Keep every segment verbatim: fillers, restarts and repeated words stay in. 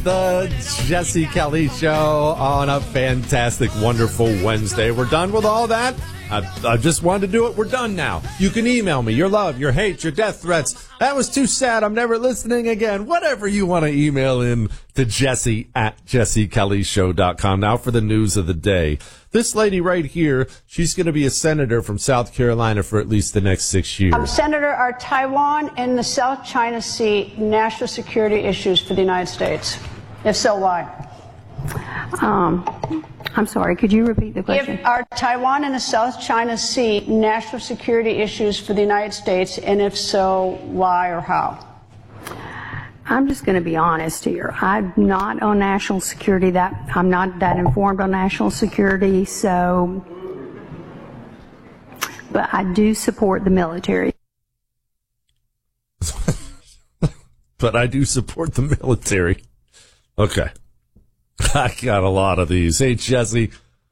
the Jesse Kelly Show on a fantastic, wonderful Wednesday. We're done with all that. I, I just wanted to do it. We're done now. You can email me your love, your hate, your death threats. That was too sad. I'm never listening again. Whatever you want to email in to Jesse at jesse kelly show dot com. Now for the news of the day. This lady right here, she's going to be a senator from South Carolina for at least the next six years. Um, Senator, are Taiwan and the South China Sea national security issues for the United States? If so, why? Um, I'm sorry, could you repeat the question? If, are Taiwan and the South China Sea national security issues for the United States, and if so, why or how? I'm just going to be honest here. I'm not on national security. That I'm not that informed on national security, so, but I do support the military. But I do support the military. Okay. I got a lot of these. Hey, Jesse,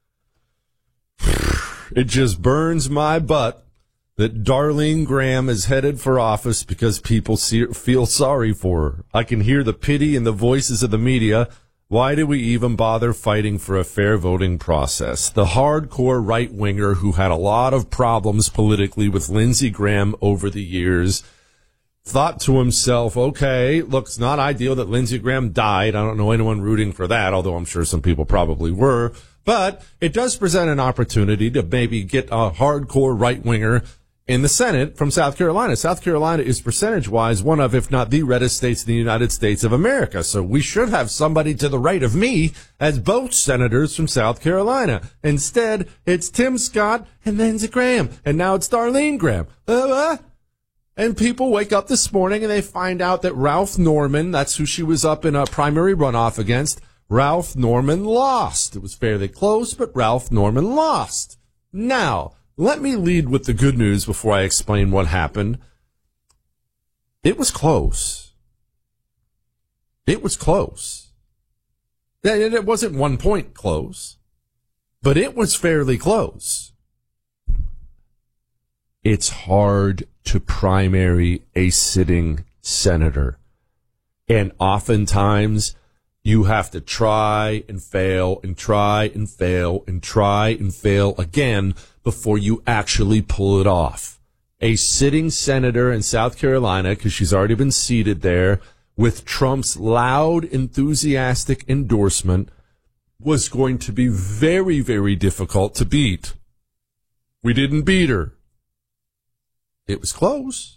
it just burns my butt that Darlene Graham is headed for office because people see, feel sorry for her. I can hear the pity in the voices of the media. Why do we even bother fighting for a fair voting process? The hardcore right-winger who had a lot of problems politically with Lindsey Graham over the years thought to himself, okay, look, it's not ideal that Lindsey Graham died. I don't know anyone rooting for that, although I'm sure some people probably were. But it does present an opportunity to maybe get a hardcore right-winger in the Senate from South Carolina. South Carolina is percentage-wise one of, if not the reddest states in the United States of America. So we should have somebody to the right of me as both senators from South Carolina. Instead, it's Tim Scott and Lindsey Graham. And now it's Darlene Graham. Uh, uh. And people wake up this morning and they find out that Ralph Norman, that's who she was up in a primary runoff against, Ralph Norman lost. It was fairly close, but Ralph Norman lost. Now, let me lead with the good news before I explain what happened. It was close. It was close. It wasn't one point close, but it was fairly close. It's hard to primary a sitting senator. And oftentimes you have to try and fail and try and fail and try and fail again before you actually pull it off. A sitting senator in South Carolina, because she's already been seated there, with Trump's loud, enthusiastic endorsement, was going to be very, very difficult to beat. We didn't beat her. It was close.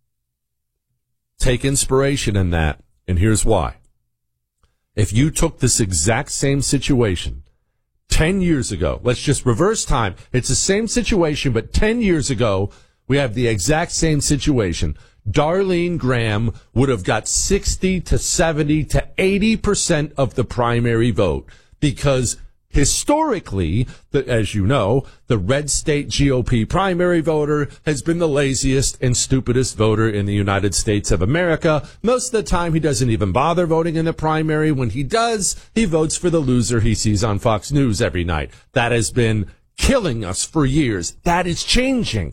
Take inspiration in that, and here's why. If you took this exact same situation ten years ago, let's just reverse time. It's the same situation, but ten years ago, we have the exact same situation. Darlene Graham would have got sixty to seventy to eighty percent of the primary vote because historically, the, as you know, the red state G O P primary voter has been the laziest and stupidest voter in the United States of America. Most of the time, he doesn't even bother voting in the primary. When he does, he votes for the loser he sees on Fox News every night. That has been killing us for years. That is changing.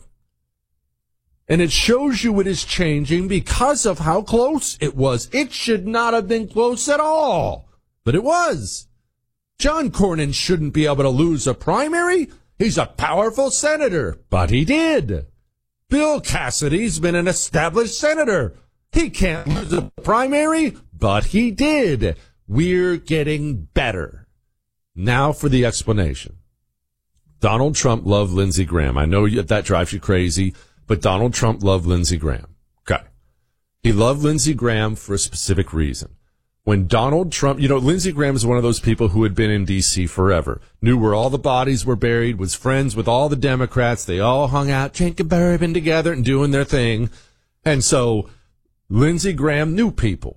And it shows you it is changing because of how close it was. It should not have been close at all, but it was. John Cornyn shouldn't be able to lose a primary. He's a powerful senator, but he did. Bill Cassidy's been an established senator. He can't lose a primary, but he did. We're getting better. Now for the explanation. Donald Trump loved Lindsey Graham. I know that drives you crazy, but Donald Trump loved Lindsey Graham. Okay. He loved Lindsey Graham for a specific reason. When Donald Trump, you know, Lindsey Graham is one of those people who had been in D C forever, knew where all the bodies were buried, was friends with all the Democrats. They all hung out, drinking bourbon together and doing their thing. And so Lindsey Graham knew people.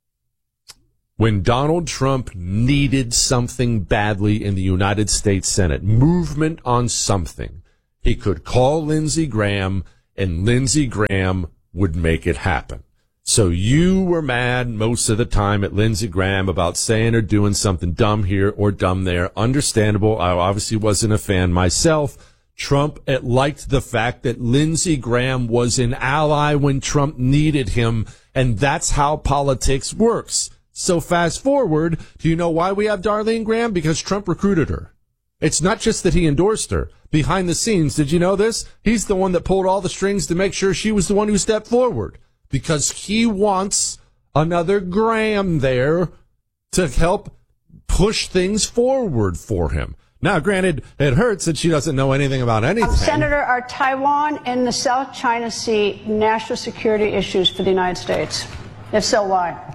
When Donald Trump needed something badly in the United States Senate, movement on something, he could call Lindsey Graham and Lindsey Graham would make it happen. So you were mad most of the time at Lindsey Graham about saying or doing something dumb here or dumb there. Understandable. I obviously wasn't a fan myself. Trump liked the fact that Lindsey Graham was an ally when Trump needed him, and that's how politics works. So fast forward, do you know why we have Darlene Graham? Because Trump recruited her. It's not just that he endorsed her. Behind the scenes, did you know this? He's the one that pulled all the strings to make sure she was the one who stepped forward. Because he wants another Graham there to help push things forward for him. Now, granted, it hurts that she doesn't know anything about anything. Um, Senator, are Taiwan and the South China Sea national security issues for the United States? If so, why?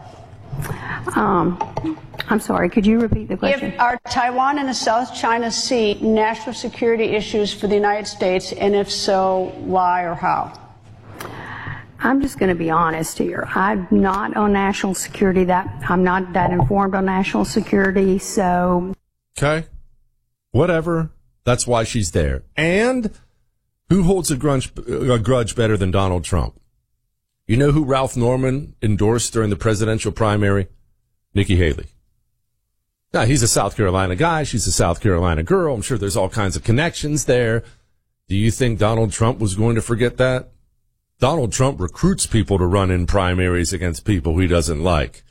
Um, I'm sorry, could you repeat the question? If, are Taiwan and the South China Sea national security issues for the United States, and if so, why or how? I'm just going to be honest here. I'm not on national security. That I'm not that informed on national security, so. Okay. Whatever. That's why she's there. And who holds a grudge, a grudge better than Donald Trump? You know who Ralph Norman endorsed during the presidential primary? Nikki Haley. Now, he's a South Carolina guy. She's a South Carolina girl. I'm sure there's all kinds of connections there. Do you think Donald Trump was going to forget that? Donald Trump recruits people to run in primaries against people he doesn't like.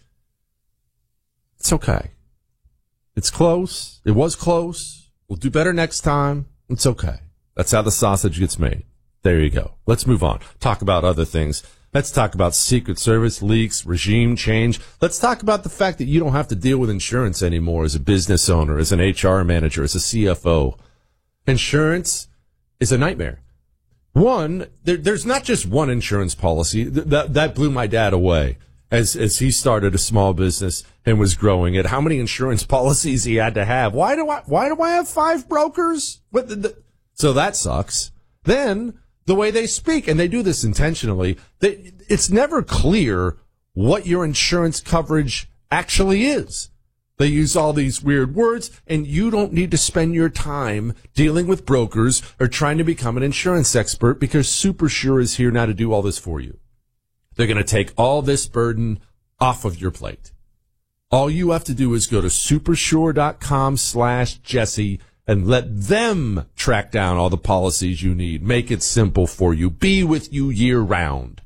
It's okay. It's close. It was close. We'll do better next time. It's okay. That's how the sausage gets made. There you go. Let's move on. Talk about other things. Let's talk about Secret Service leaks, regime change. Let's talk about the fact that you don't have to deal with insurance anymore as a business owner, as an H R manager, as a C F O. Insurance is a nightmare. One, there, there's not just one insurance policy. Th- that, that blew my dad away as, as he started a small business and was growing it. How many insurance policies he had to have. Why do I, why do I have five brokers? What the, the, so that sucks. Then, the way they speak, and they do this intentionally, they, it's never clear what your insurance coverage actually is. They use all these weird words, and you don't need to spend your time dealing with brokers or trying to become an insurance expert because SuperSure is here now to do all this for you. They're going to take all this burden off of your plate. All you have to do is go to supersure.com slash Jesse and let them track down all the policies you need. Make it simple for you. Be with you year round.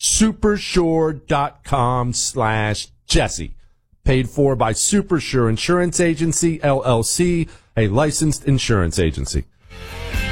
Supersure.com slash Jesse. Paid for by SuperSure Insurance Agency, L L C, a licensed insurance agency.